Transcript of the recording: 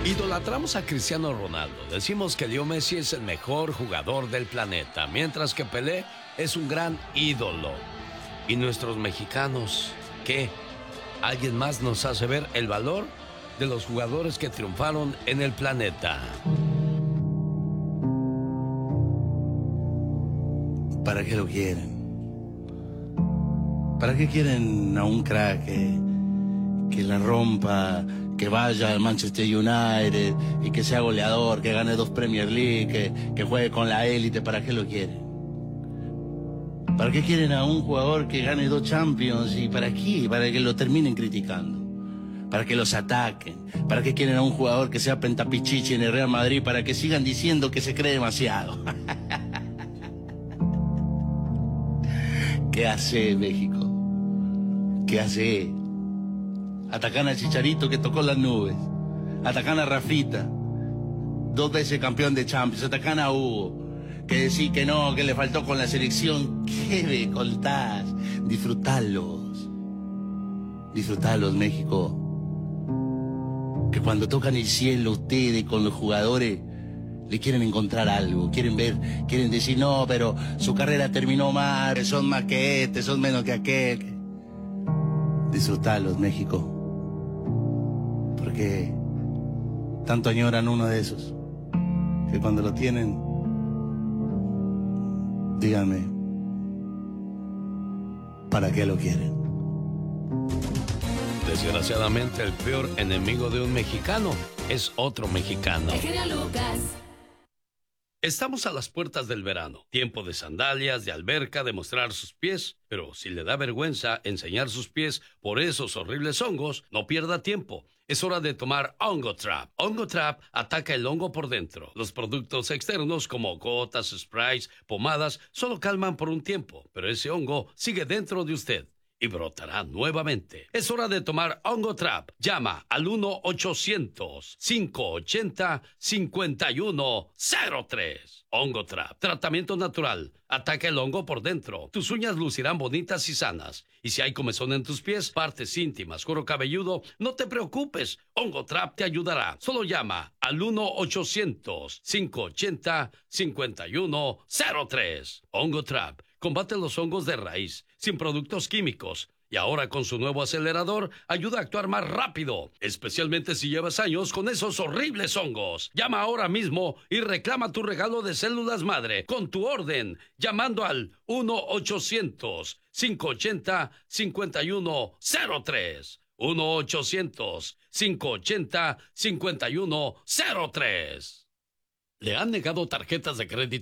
Idolatramos a Cristiano Ronaldo. Decimos que Leo Messi es el mejor jugador del planeta, mientras que Pelé es un gran ídolo. ¿Y nuestros mexicanos qué? ¿Alguien más nos hace ver el valor de los jugadores que triunfaron en el planeta? ¿Para qué lo quieren? ¿Para qué quieren a un crack que la rompa, que vaya al Manchester United y que sea goleador, que gane 2 Premier League, que juegue con la élite? ¿Para qué lo quieren? ¿Para qué quieren a un jugador que gane 2 Champions? ¿Y para qué? Para que lo terminen criticando, para que los ataquen. ¿Para qué quieren a un jugador que sea pentapichichi en el Real Madrid? Para que sigan diciendo que se cree demasiado. ¿Qué hace México? ¿Qué hace? Atacan a Chicharito, que tocó las nubes. Atacan a Rafita, 2 veces campeón de Champions. Atacan a Hugo, que decís que no, que le faltó con la selección. ¿Qué me contás? Disfrutalos. Disfrutalos, México. Que cuando tocan el cielo ustedes con los jugadores le quieren encontrar algo, quieren ver, quieren decir, no, pero su carrera terminó mal, son más que este, son menos que aquel. Disfrutalos, México. Porque tanto añoran uno de esos, que cuando lo tienen, díganme, ¿para qué lo quieren? Desgraciadamente, el peor enemigo de un mexicano es otro mexicano. Estamos a las puertas del verano, tiempo de sandalias, de alberca, de mostrar sus pies, pero si le da vergüenza enseñar sus pies por esos horribles hongos, no pierda tiempo. Es hora de tomar Ongotrap. Ongotrap ataca el hongo por dentro. Los productos externos como gotas, sprays, pomadas, solo calman por un tiempo, pero ese hongo sigue dentro de usted y brotará nuevamente. Es hora de tomar Ongotrap. Llama al 1-800-580-5103. Ongotrap, tratamiento natural. Ataca el hongo por dentro. Tus uñas lucirán bonitas y sanas. Y si hay comezón en tus pies, partes íntimas, cuero cabelludo, no te preocupes. Ongotrap te ayudará. Solo llama al 1-800-580-5103. Ongotrap combate los hongos de raíz, sin productos químicos. Y ahora con su nuevo acelerador, ayuda a actuar más rápido, especialmente si llevas años con esos horribles hongos. Llama ahora mismo y reclama tu regalo de células madre con tu orden, llamando al 1-800-580-5103. 1-800-580-5103. ¿Le han negado tarjetas de crédito